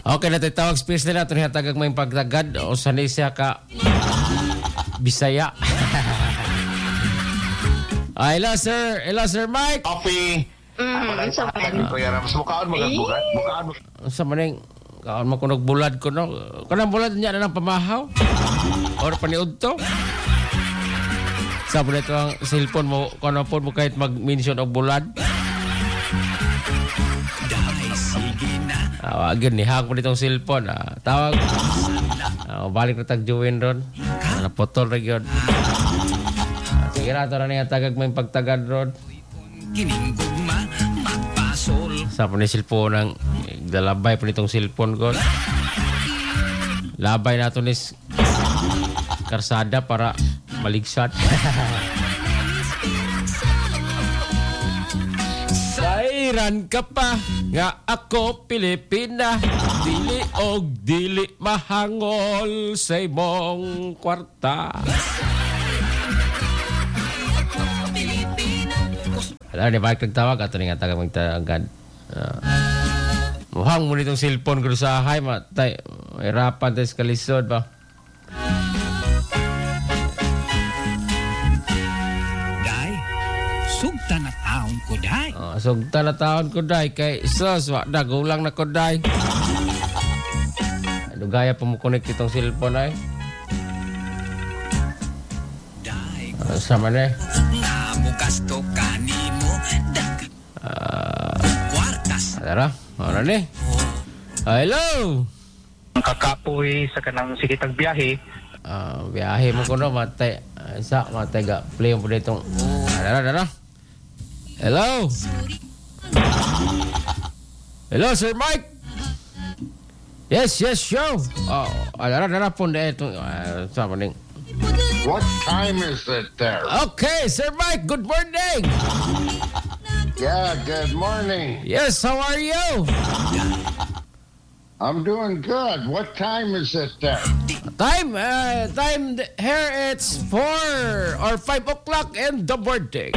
Okay, natitawag space nila. Ito niya tagag may pagtagad. O sanay siya ka Bisaya. Hello, sir. Hello, Sir Mike. Coffee. Sa man. Mas mukhaan mo bugat. Mukhaan mo. Sa maning, kaon mo kunog bulad ko, no? Kanang bulad niya na ng pamahaw? Or paniud to? Sabi na ito ang cellphone mo, kung po mo kahit mag-mention og bulad. Agad ni hang po nitong cellphone. Tawag. Balik na tag-join ron. Napotol na yun. Sige na, ito na niya tagag may pagtagad ron. Sa po ni cellphone ang dalabay po nitong cellphone ko. Labay na ito ni karsada para maligsan. Sairan ka pa nga ako Pilipina, dili og dili mahangol sa imong kwarta. Alam ni Mike nagtawag ato ni nga taga magtagad. Muhang mo nitong cellphone ko sa hay matay. Hirapan tayo sa kalisod ba? Sugta na taon ko, day. Sugta na taon ko, day. Kay sus, wala, gulang na ko, day. Ano gaya pa mo connect itong cellphone, ay? Sama na eh. Namukas to kanimo. Kwartas. Tara, ano na eh. Hello! Ang kakapoy sa kanang sikitag biyahe. Biyahe mo ko no, matay. Matay ga. Play mo po ditong. Tara. Hello! Hello, Sir Mike! Yes, show! Tara, punde itong. Sama ning. What time is it there? Okay, Sir Mike, good morning! Yeah, good morning. Yes, how are you? I'm doing good. What time is it there? Time here it's 4 or 5 o'clock in the morning.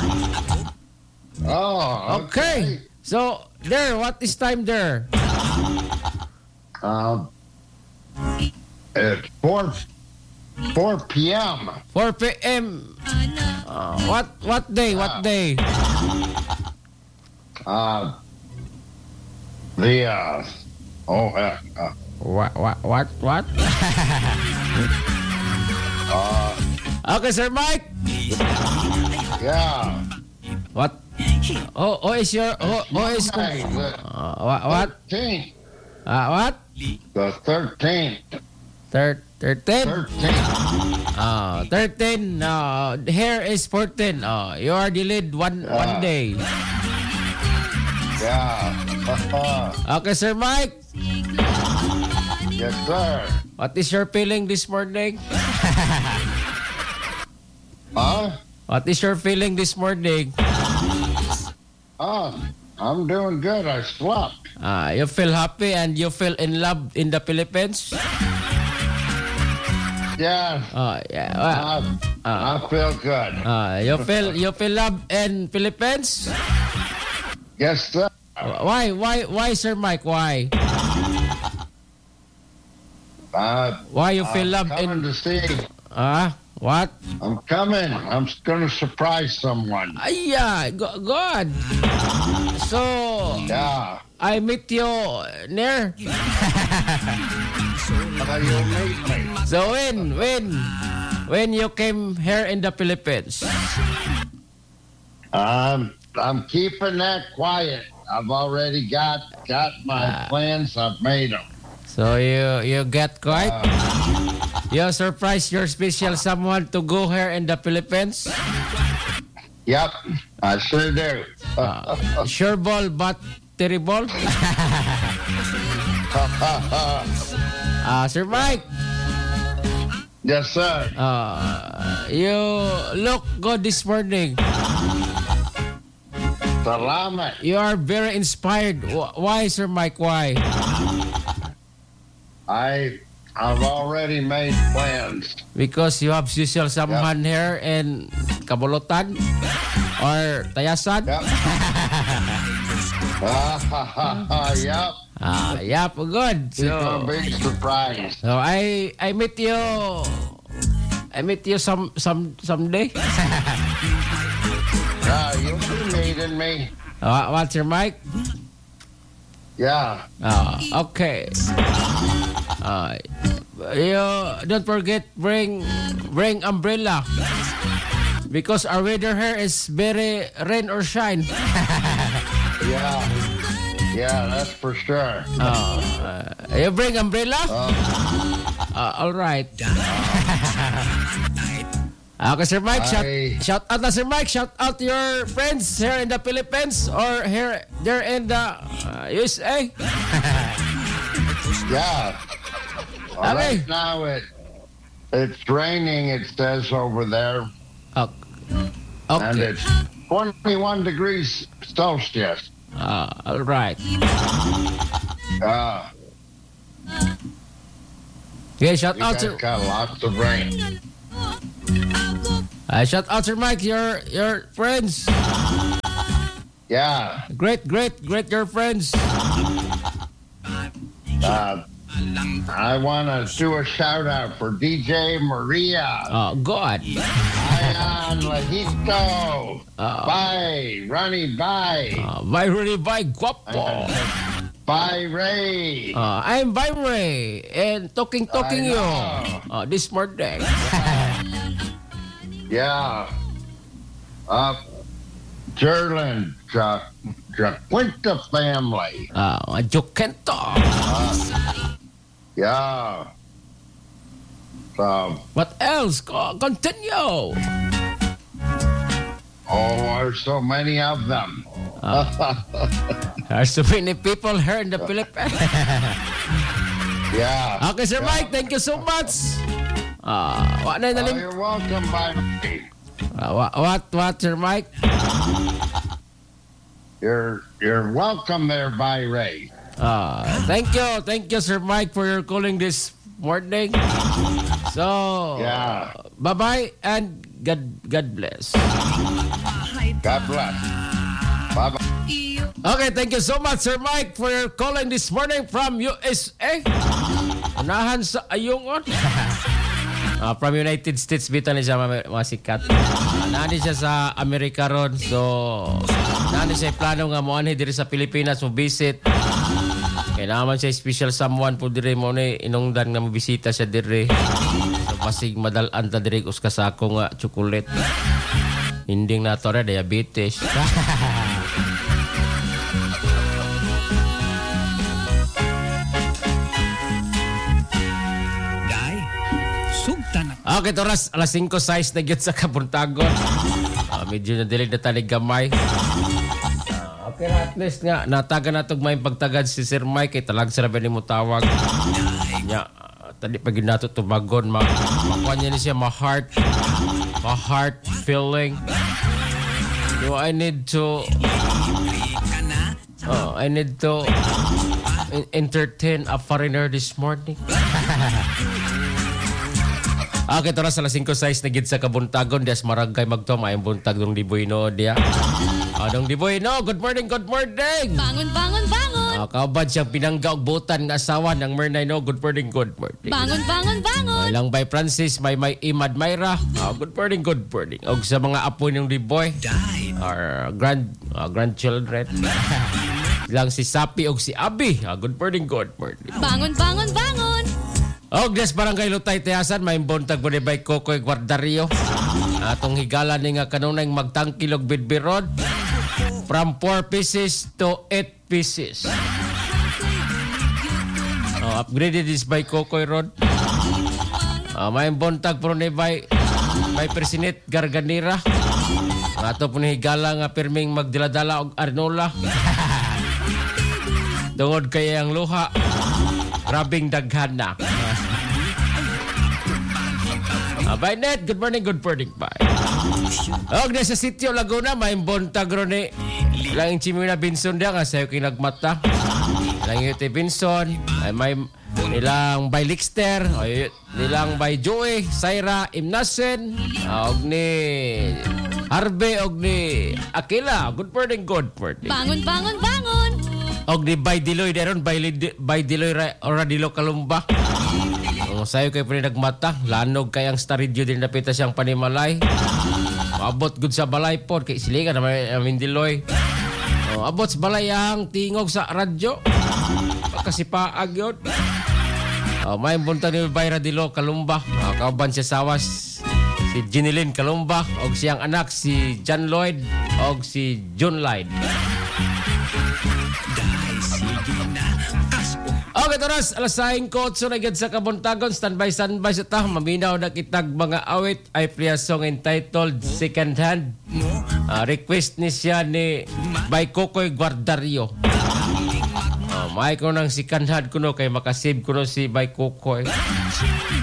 Oh, Okay. So, there, what is time there? It's 4 p.m. 4 p.m. What day? What day? What? Okay, Sir Mike. Yeah. What? Is your is what? 13th. What? The 13th. 13? 13th. 13. Here is 14. You are delayed one day. Yeah. Okay, Sir Mike. Yes, sir. What is your feeling this morning? Huh? What is your feeling this morning? I'm doing good. I slept. You feel happy and you feel in love in the Philippines? Yeah. Yeah. I feel good. You feel love in Philippines? Yes, sir. Why, Sir Mike? Why? Why you feel love I'm coming in? to see. What? I'm coming. I'm going to surprise someone. Yeah, God. So, Yeah. I meet you near. You'll meet me. So when you came here in the Philippines? I'm keeping that quiet. I've already got my plans. I've made them. So you get quite. You surprise your special someone to go here in the Philippines? Yep, I sure do. Sure ball but terrible. Sir Mike. Yes, sir. You look good this morning. Salamat. You are very inspired. Why, Sir Mike? Why? I've already made plans. Because you have special someone here in Kabulutan or Tayasan? Yep. Yep. Yep, good. It's a big surprise. So I meet you. I meet you someday. You'll be meeting me. What's your mic? Yeah. Okay. You don't forget bring umbrella because our weather here is very rain or shine. Yeah, that's for sure. You bring umbrella? All right. Okay, Sir Mike, shout out na Sir Mike, shout out your friends here in the Philippines or there in the USA. Yeah. Well, Okay. right now it's raining, it says over there, and Okay. it's 21 degrees Celsius. All right. Yeah, shout You out guys to got lots of rain. shout out to Mike, your friends. Yeah. Great your friends. I want to do a shout out for DJ Maria. God. Ayan, Lajito. Bye, Ronnie, bye. Bye Rudy, bye Guapo. Bye, Ray. I'm Bye Ray and talking I you know. this morning. Yeah. Jerlin, Jaquinta family. Jokento. Yeah. What else? Continue. There's so many of them. There's so many people here in the Philippines. Yeah. Okay, Sir Mike, thank you so much. What na nalim? You're welcome, bye. What, Sir Mike? You're welcome there, bye, Ray. Thank you, Sir Mike, for your calling this morning. So, Yeah. bye-bye and God bless. God bless. Bye-bye. Okay, thank you so much, Sir Mike, for your calling this morning from USA. Unahan sa Ayungon. From United States, bito ni siya mga sikat. Nani siya sa Amerika ron. So, nani siya plano nga mo anhi diri sa Pilipinas mo visit. Kaya naman siya special someone po diri mo ni inungdan nga mo bisita siya diri. So, pasig madalan ta diri us kasako nga chocolate. Hinding na to rin, diabetes. Day, sugta na. Okay, toras, alas 5:06 na gyud sa kabuntagon. Medyo nadilig na tanig gamay. Okay na, at least nga, nataga na itong may pagtagad si Sir Mike, kay talag sa rabi mo tawag. Nya, tadi pag nato tumagon, makuha niya niya ma-heart feeling. So I need to entertain a foreigner this morning. Okay, toras alas 5:06 na gid sa kabuntagon, dias maragkay magtom ay buntag dong Diboy no dia. Dong Diboy no, good morning. Bangon. Kaubad siyang pinangga og butan nga asawa ng Mernay no, good morning. Bangon. Lang by Francis, may Imad Mayra. Good morning. Og sa mga apo ng Diboy, our grandchildren. Lang si Sapi og si Abi. Good morning. Bangon. Og des barangay Lutay Tiasan, may buntag po ni Bay Kokoy Guardario. Atong higala ni nga kanunay magtangkilog bidbirod from 4 pieces to 8 pieces. Upgraded is by Kokoy Road. May buntag po ni Bay Presinit Garganira. Ato po ni higala nga pirming magdiladala og Arnola. Tungod kay ang luha. Grabing daghan na. Bye, Ned. Good morning. Bye. Og sa sitio Laguna, may buntag ron ni lang Chimina Binson dia nga sayo kinagmata. Lang Yote Binson, ay may nilang by Lixter, nilang by Joey, Saira, Imnasen, og ni Harvey, og ni Akila. Good morning. Bangon. Og di Bay Diloy daron Bay Diloy Oradilo Kalumba. Sayo kay nagmata, lanog kay ang Star Radio din napita siyang panimalay. Abot gud sa balay pod kay silingan naman Diloy. Abot sa balay ang tingog sa radyo. Kasi paag yun. May bunta ni Bay Radilo Kalumba. Kauban siya sawas si Ginilyn Kalumba og siyang anak si John Lloyd og si John Lloyd. Okay, toras, alas 5 na gid sa kabuntagon. Standby sa ta. Maminaw na kitag mga awit. Ay priya song entitled Second Hand. Request ni siya ni Bay Kokoy Guardario. May ko ng second hand kuno kay makasave kuno si Bay Kokoy.